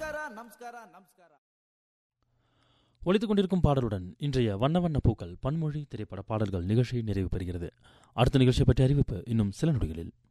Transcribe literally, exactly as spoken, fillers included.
நமஸ்கார நமஸ்கார. ஒலித்துக் கொண்டிருக்கும் பாடலுடன் இன்றைய வண்ண வண்ண பூக்கள் பன்மொழி திரைப்பட பாடல்கள் நிகழ்ச்சி நிறைவு பெறுகிறது. அடுத்த நிகழ்ச்சியை பற்றிய அறிவிப்பு இன்னும் சில நொடிகளில்.